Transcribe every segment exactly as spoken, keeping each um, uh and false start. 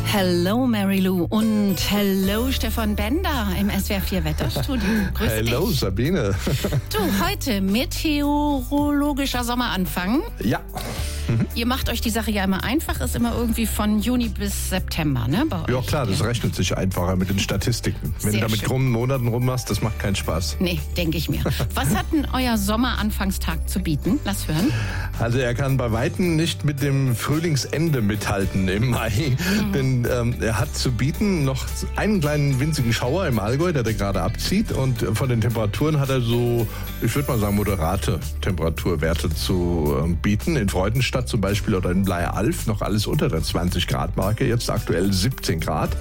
Hello Mary Lou und hello Stefan Bender im S W R vier Wetterstudio. Grüß Hello dich. Sabine. Du, heute meteorologischer Sommeranfang. Ja. Mhm. Ihr macht euch die Sache ja immer einfach, ist immer irgendwie von Juni bis September, ne? Bei euch. Ja klar, das rechnet sich einfacher mit den Statistiken. Wenn Sehr du da mit schön. krummen Monaten rummachst, das macht keinen Spaß. Nee, denke ich mir. Was hat denn euer Sommeranfangstag zu bieten? Lass hören. Also er kann bei Weitem nicht mit dem Frühlingsende mithalten im Mai, mhm. denn ähm, er hat zu bieten noch einen kleinen winzigen Schauer im Allgäu, der da gerade abzieht, und von den Temperaturen hat er so, ich würde mal sagen, moderate Temperaturwerte zu ähm, bieten. In Freudenstadt zum Beispiel oder in Bleialf noch alles unter der zwanzig Grad Marke, jetzt aktuell siebzehn Grad.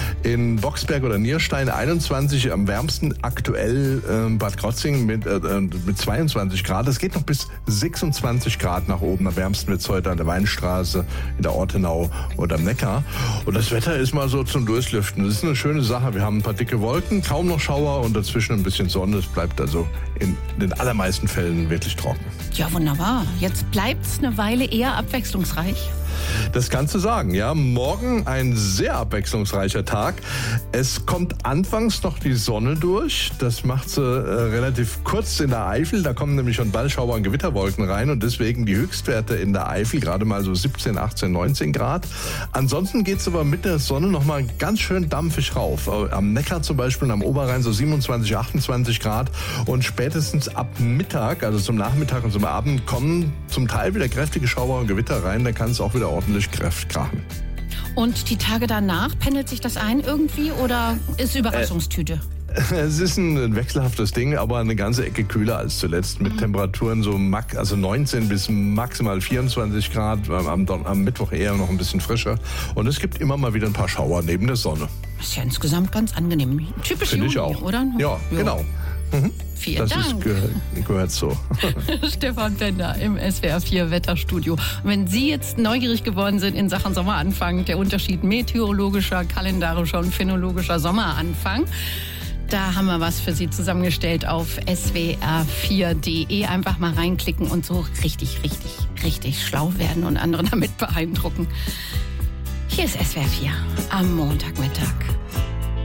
In Boxberg oder Nierstein einundzwanzig, am wärmsten aktuell äh, Bad Krotzing mit, äh, mit zweiundzwanzig Grad. Es geht noch bis sechsundzwanzig Grad nach oben. Am wärmsten wird es heute an der Weinstraße, in der Ortenau oder am Neckar. Und das Wetter ist mal so zum Durchlüften. Das ist eine schöne Sache. Wir haben ein paar dicke Wolken, kaum noch Schauer und dazwischen ein bisschen Sonne. Es bleibt also in den allermeisten Fällen wirklich trocken. Ja, wunderbar. Jetzt bleibt's eine Weile eher abwechslungsreich. Das kannst du sagen, ja. Morgen ein sehr abwechslungsreicher Tag. Es kommt anfangs noch die Sonne durch. Das macht sie äh, relativ kurz in der Eifel. Da kommen nämlich schon bald Schauer- und Gewitterwolken rein und deswegen die Höchstwerte in der Eifel gerade mal so siebzehn, achtzehn, neunzehn Grad. Ansonsten geht es aber mit der Sonne noch mal ganz schön dampfig rauf. Am Neckar zum Beispiel und am Oberrhein so siebenundzwanzig, achtundzwanzig Grad. Und spätestens ab Mittag, also zum Nachmittag und zum Abend, kommen zum Teil wieder kräftige Schauer und Gewitter rein. Da kann es auch wieder ordentlich Kräfte krachen. Und die Tage danach, pendelt sich das ein irgendwie oder ist Überraschungstüte? Äh, es ist ein, ein wechselhaftes Ding, aber eine ganze Ecke kühler als zuletzt. Mit mhm. Temperaturen so max, also neunzehn bis maximal vierundzwanzig Grad. Am, am Mittwoch eher noch ein bisschen frischer. Und es gibt immer mal wieder ein paar Schauer neben der Sonne. Das ist ja insgesamt ganz angenehm. Typisch Finde Juni, ich auch. Oder? Ja, jo. genau. Mhm. Vielen das Dank. Das gehört, gehört so. Stefan Bender im S W R vier Wetterstudio. Und wenn Sie jetzt neugierig geworden sind in Sachen Sommeranfang, der Unterschied meteorologischer, kalendarischer und phänologischer Sommeranfang, da haben wir was für Sie zusammengestellt auf S W R vier Punkt de. Einfach mal reinklicken und so richtig, richtig, richtig schlau werden und andere damit beeindrucken. Hier ist S W R vier am Montagmittag.